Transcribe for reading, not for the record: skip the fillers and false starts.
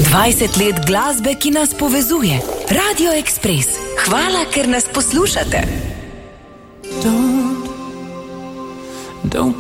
20 let glasbe, ki nas povezuje. Radio Express. Hvala, ker nas poslušate. Don't